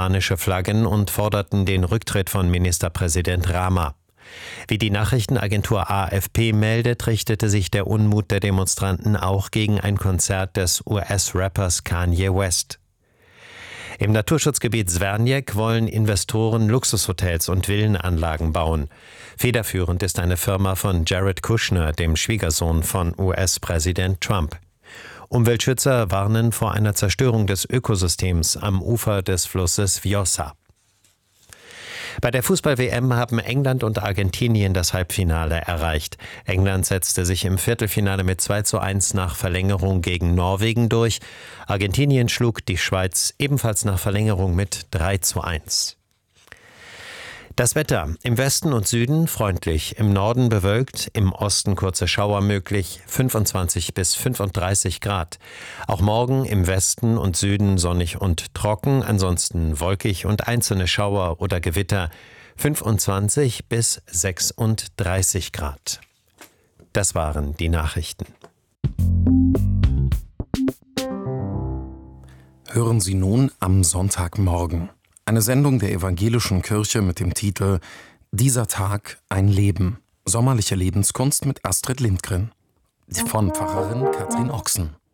spanische Flaggen und forderten den Rücktritt von Ministerpräsident Rama. Wie die Nachrichtenagentur AFP meldet, richtete sich der Unmut der Demonstranten auch gegen ein Konzert des US-Rappers Kanye West. Im Naturschutzgebiet Zverniec wollen Investoren Luxushotels und Villenanlagen bauen. Federführend ist eine Firma von Jared Kushner, dem Schwiegersohn von US-Präsident Trump. Umweltschützer warnen vor einer Zerstörung des Ökosystems am Ufer des Flusses Vjosa. Bei der Fußball-WM haben England und Argentinien das Halbfinale erreicht. England setzte sich im Viertelfinale mit 2:1 nach Verlängerung gegen Norwegen durch. Argentinien schlug die Schweiz ebenfalls nach Verlängerung mit 3:1. Das Wetter: im Westen und Süden freundlich, im Norden bewölkt, im Osten kurze Schauer möglich, 25 bis 35 Grad. Auch morgen im Westen und Süden sonnig und trocken, ansonsten wolkig und einzelne Schauer oder Gewitter, 25 bis 36 Grad. Das waren die Nachrichten. Hören Sie nun am Sonntagmorgen eine Sendung der Evangelischen Kirche mit dem Titel »Dieser Tag ein Leben«. Sommerliche Lebenskunst mit Astrid Lindgren. Von Pfarrerin Katrin Ochsen.